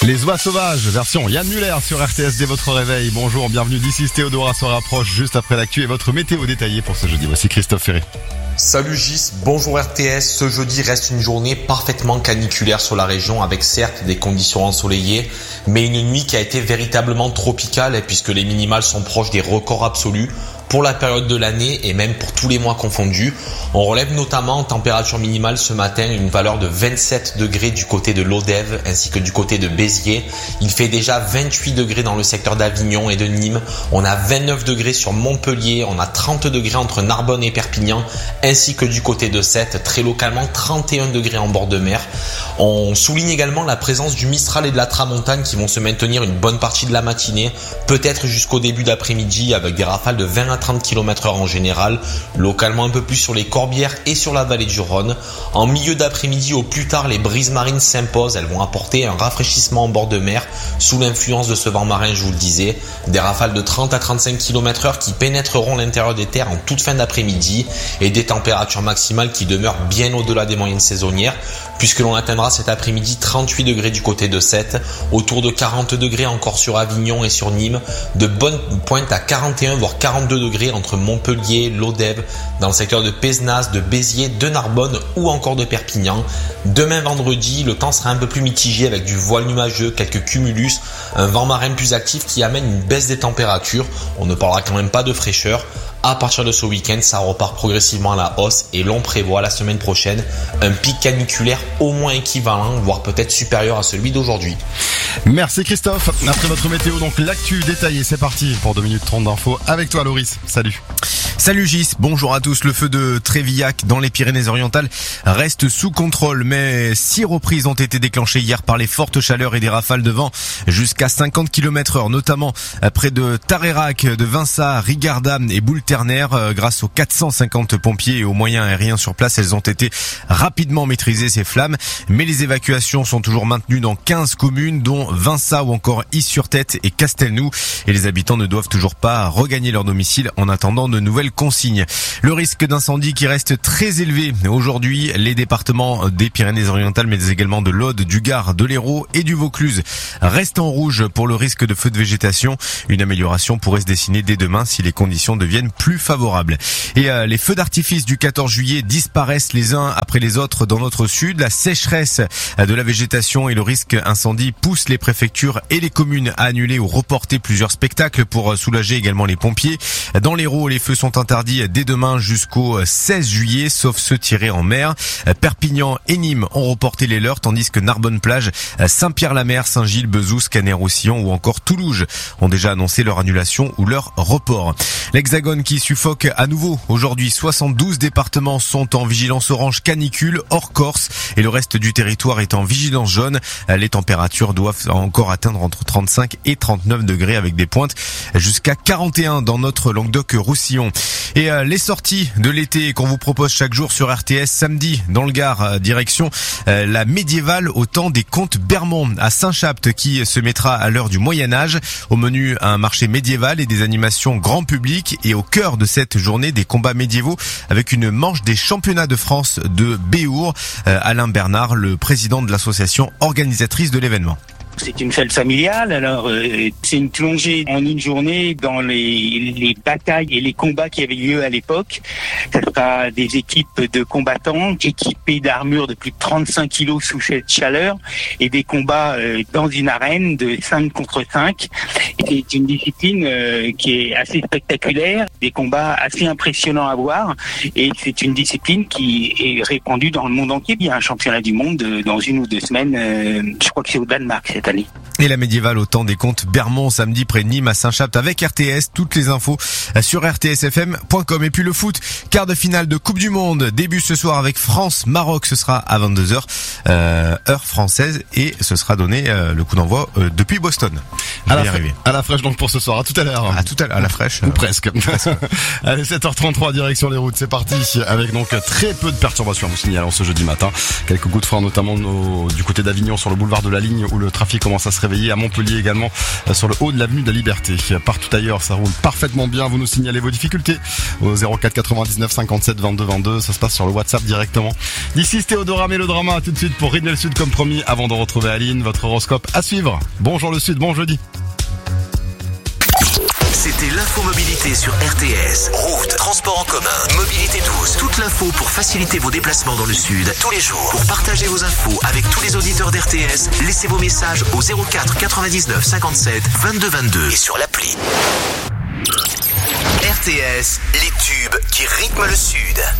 Les oies sauvages, version Yann Muller sur RTS dès votre réveil. Bonjour, bienvenue d'ici, Théodora se rapproche juste après l'actu et votre météo détaillée pour ce jeudi. Voici Christophe Ferré. Salut Gis, bonjour RTS. Ce jeudi reste une journée parfaitement caniculaire sur la région avec certes des conditions ensoleillées, mais une nuit qui a été véritablement tropicale puisque les minimales sont proches des records absolus pour la période de l'année et même pour tous les mois confondus. On relève notamment en température minimale ce matin une valeur de 27 degrés du côté de l'Odève ainsi que du côté de Béziers. Il fait déjà 28 degrés dans le secteur d'Avignon et de Nîmes. On a 29 degrés sur Montpellier, on a 30 degrés entre Narbonne et Perpignan ainsi que du côté de Sète, très localement 31 degrés en bord de mer. On souligne également la présence du Mistral et de la Tramontane qui vont se maintenir une bonne partie de la matinée, peut-être jusqu'au début d'après-midi avec des rafales de 20 à 30 km/h en général, localement un peu plus sur les Corbières et sur la vallée du Rhône. En milieu d'après-midi au plus tard, les brises marines s'imposent, elles vont apporter un rafraîchissement en bord de mer sous l'influence de ce vent marin, je vous le disais. Des rafales de 30 à 35 km/h qui pénétreront l'intérieur des terres en toute fin d'après-midi et des températures maximales qui demeurent bien au-delà des moyennes saisonnières puisque l'on atteindra cet après-midi 38 degrés du côté de Sète, autour de 40 degrés encore sur Avignon et sur Nîmes, de bonnes pointes à 41 voire 42 degrés entre Montpellier, l'Odève, dans le secteur de Pézenas, de Béziers, de Narbonne ou encore de Perpignan. Demain vendredi, le temps sera un peu plus mitigé avec du voile nuageux, quelques cumulus, un vent marin plus actif qui amène une baisse des températures. On ne parlera quand même pas de fraîcheur. À partir de ce week-end, ça repart progressivement à la hausse et l'on prévoit la semaine prochaine un pic caniculaire au moins équivalent, voire peut-être supérieur à celui d'aujourd'hui. Merci Christophe. Après votre météo, donc l'actu détaillée, c'est parti pour 2 minutes 30 d'infos avec toi Loris. Salut. Salut Gis, bonjour à tous. Le feu de Trévillac dans les Pyrénées-Orientales reste sous contrôle, mais 6 reprises ont été déclenchées hier par les fortes chaleurs et des rafales de vent jusqu'à 50 km/h, notamment près de Tarerac, de Vinça, Rigarda et Boule-Ternaire. Grâce aux 450 pompiers et aux moyens aériens sur place, elles ont été rapidement maîtrisées ces flammes, mais les évacuations sont toujours maintenues dans 15 communes, dont Vinça ou encore Is-sur-Tête et Castelnou, et les habitants ne doivent toujours pas regagner leur domicile en attendant de nouvelles consignes. Le risque d'incendie qui reste très élevé aujourd'hui, les départements des Pyrénées-Orientales mais également de l'Aude, du Gard, de l'Hérault et du Vaucluse restent en rouge pour le risque de feu de végétation. Une amélioration pourrait se dessiner dès demain si les conditions deviennent plus favorables. Et les feux d'artifice du 14 juillet disparaissent les uns après les autres dans notre sud. La sécheresse de la végétation et le risque incendie poussent les préfectures et les communes à annuler ou reporter plusieurs spectacles pour soulager également les pompiers. Dans l'Hérault, les feux sont interdits dès demain jusqu'au 16 juillet, sauf ceux tirés en mer. Perpignan et Nîmes ont reporté les leurs, tandis que Narbonne-Plage, Saint-Pierre-la-Mer, Saint-Gilles, Bezous, Canet-Roussillon ou encore Toulouse ont déjà annoncé leur annulation ou leur report. L'Hexagone qui suffoque à nouveau. Aujourd'hui, 72 départements sont en vigilance orange canicule hors Corse et le reste du territoire est en vigilance jaune. Les températures doivent encore atteindre entre 35 et 39 degrés avec des pointes jusqu'à 41 dans notre Languedoc-Roussillon. Et les sorties de l'été qu'on vous propose chaque jour sur RTS, samedi dans le Gard, direction la médiévale au temps des comtes Bermond à Saint-Chapt qui se mettra à l'heure du Moyen-Âge. Au menu, un marché médiéval et des animations grand public, et au cœur de cette journée, des combats médiévaux avec une manche des championnats de France de Béhour. Alain Bernard, le président de l'association organisatrice de l'événement. C'est une fête familiale, alors c'est une plongée en une journée dans les batailles et les combats qui avaient lieu à l'époque. Ça sera des équipes de combattants équipés d'armures de plus de 35 kilos sous cette chaleur et des combats dans une arène de 5 contre 5. C'est une discipline qui est assez spectaculaire, des combats assez impressionnants à voir, et c'est une discipline qui est répandue dans le monde entier. Il y a un championnat du monde dans 1 ou 2 semaines, je crois que c'est au Danemark cette année. Et la médiévale au temps des comtes Bermond samedi près de Nîmes à Saint-Chapt avec RTS. Toutes les infos sur rtsfm.com. Et puis le foot, quart de finale de Coupe du Monde, début ce soir avec France-Maroc. Ce sera à 22h heure française et ce sera donné le coup d'envoi depuis Boston. À la fraîche donc pour ce soir. À tout à l'heure. À la fraîche. Ou presque. Allez, 7h33 direction les routes. C'est parti. Avec donc très peu de perturbations à vous signaler en ce jeudi matin. Quelques coups de frein notamment du côté d'Avignon sur le boulevard de la Ligne où le trafic commence à se réveiller. À Montpellier également sur le haut de l'avenue de la Liberté. Partout ailleurs, ça roule parfaitement bien. Vous nous signalez vos difficultés au 04 99 57 22 22. Ça se passe sur le WhatsApp directement. D'ici Théodora Mélodrama, tout de suite pour Rythme le Sud comme promis. Avant de retrouver Aline, votre horoscope à suivre. Bonjour le Sud, bon jeudi. C'était l'infomobilité sur RTS. Route, transport en commun, mobilité douce. Toute l'info pour faciliter vos déplacements dans le Sud tous les jours. Pour partager vos infos avec tous les auditeurs d'RTS, laissez vos messages au 04 99 57 22 22 et sur l'appli. RTS, les tubes qui rythment le Sud.